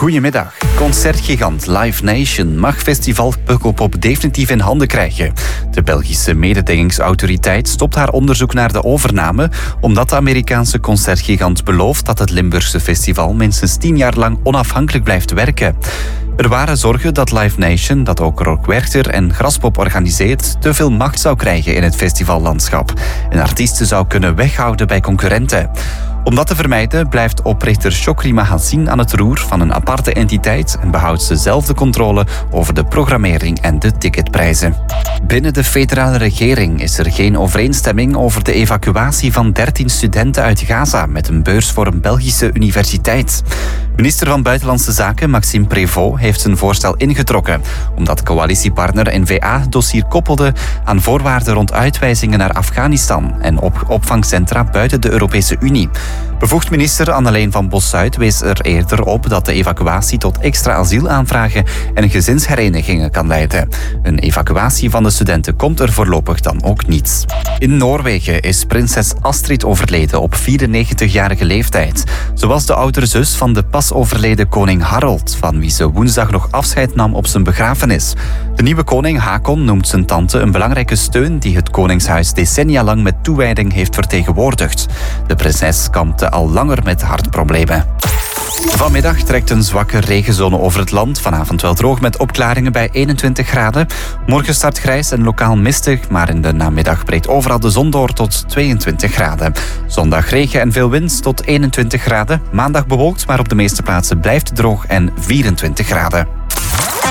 Goedemiddag. Concertgigant Live Nation mag festival Pukkelpop definitief in handen krijgen. De Belgische mededingingsautoriteit stopt haar onderzoek naar de overname, omdat de Amerikaanse concertgigant belooft dat het Limburgse festival minstens 10 jaar lang onafhankelijk blijft werken. Er waren zorgen dat Live Nation, dat ook Rock Werchter en Graspop organiseert, te veel macht zou krijgen in het festivallandschap en artiesten zou kunnen weghouden bij concurrenten. Om dat te vermijden blijft oprichter Chokri Magazine aan het roer van een aparte entiteit en behoudt ze zelf de controle over de programmering en de ticketprijzen. Binnen de federale regering is er geen overeenstemming over de evacuatie van 13 studenten uit Gaza met een beurs voor een Belgische universiteit. Minister van Buitenlandse Zaken Maxime Prévost heeft zijn voorstel ingetrokken, omdat coalitiepartner N-VA het dossier koppelde aan voorwaarden rond uitwijzingen naar Afghanistan en opvangcentra buiten de Europese Unie. Bevoegd minister Anneleen van Bos-Zuid wees er eerder op dat de evacuatie tot extra asielaanvragen en gezinsherenigingen kan leiden. Een evacuatie van de studenten komt er voorlopig dan ook niet. In Noorwegen is prinses Astrid overleden op 94-jarige leeftijd. Ze was de oudere zus van de pas overleden koning Harald, van wie ze woensdag nog afscheid nam op zijn begrafenis. De nieuwe koning Hakon noemt zijn tante een belangrijke steun die het koningshuis decennia lang met toewijding heeft vertegenwoordigd. De prinses kampte al langer met hartproblemen. Vanmiddag trekt een zwakke regenzone over het land. Vanavond wel droog met opklaringen bij 21 graden. Morgen start grijs en lokaal mistig, maar in de namiddag breekt overal de zon door tot 22 graden. Zondag regen en veel wind tot 21 graden. Maandag bewolkt, maar op de meeste plaatsen blijft het droog en 24 graden.